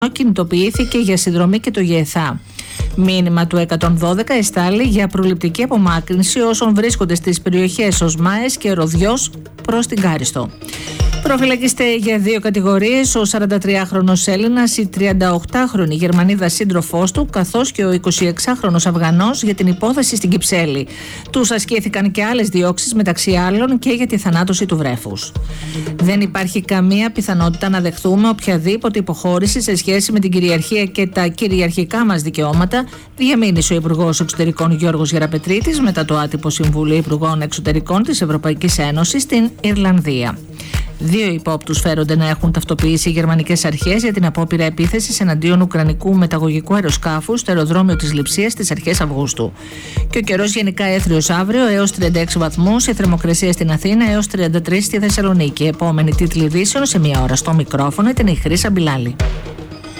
κινητοποιήθηκε για συνδρομή και το ΓΕΘΑ. Μήνυμα του 112 εστάλει για προληπτική απομάκρυνση όσων βρίσκονται στις περιοχές Οσμάες και Ροδιός προς την Κάριστο. Προφυλακίστε για 2 κατηγορίες ο 43χρονος Έλληνας, η 38χρονη Γερμανίδα σύντροφός του, καθώς και ο 26χρονος Αφγανός για την υπόθεση στην Κυψέλη. Τους ασκήθηκαν και άλλες διώξεις, μεταξύ άλλων και για τη θανάτωση του βρέφους. Δεν υπάρχει καμία πιθανότητα να δεχθούμε οποιαδήποτε υποχώρηση σε σχέση με την κυριαρχία και τα κυριαρχικά μας δικαιώματα, διαμήνυσε ο Υπουργός Εξωτερικών Γιώργος Γεραπετρίτης μετά το άτυπο Συμβούλιο Υπουργών Εξωτερικών της Ευρωπαϊκής Ένωσης στην Ιρλανδία. 2 υπόπτους φέρονται να έχουν ταυτοποιήσει οι γερμανικές αρχές για την απόπειρα επίθεσης εναντίον ουκρανικού μεταγωγικού αεροσκάφου στο αεροδρόμιο της Λειψίας στις αρχές Αυγούστου. Και ο καιρός γενικά έθριος αύριο έως 36 βαθμούς, η θερμοκρασία στην Αθήνα έως 33 στη Θεσσαλονίκη. Επόμενη τίτλη ειδήσεων σε 1 ώρα. Στο μικρόφωνο ήταν η Χρύσα Μπιλάλη.